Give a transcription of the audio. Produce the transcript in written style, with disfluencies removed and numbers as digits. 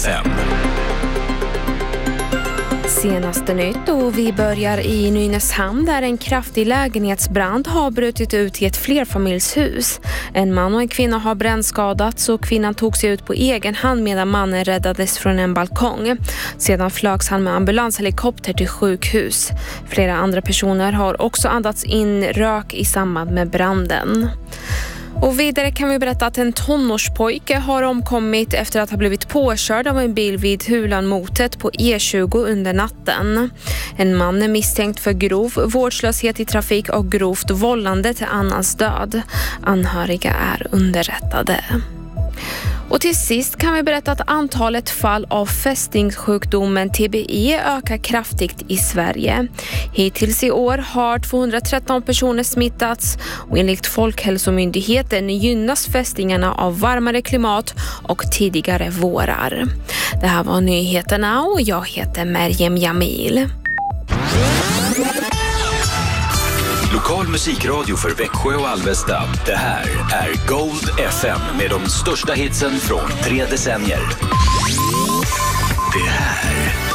FM. Senaste nytt och vi börjar i Nynäshamn där en kraftig lägenhetsbrand har brutit ut i ett flerfamiljshus. En man och en kvinna har brännskadats och kvinnan tog sig ut på egen hand medan mannen räddades från en balkong. Sedan flögs han med ambulanshelikopter till sjukhus. Flera andra personer har också andats in rök i samband med branden. Och vidare kan vi berätta att en tonårspojke har omkommit efter att ha blivit påkörd av en bil vid Hulanmotet på E20 under natten. En man är misstänkt för grov vårdslöshet i trafik och grovt vållande till annans död. Anhöriga är underrättade. Och till sist kan vi berätta att antalet fall av fästingssjukdomen TBE ökar kraftigt i Sverige. Hittills i år har 213 personer smittats och enligt Folkhälsomyndigheten gynnas fästingarna av varmare klimat och tidigare vårar. Det här var nyheterna och jag heter Merjem Jamil. Lokal musikradio för Växjö och Alvesta. Det här är Gold FM med de största hitsen från 3 decennier. Det här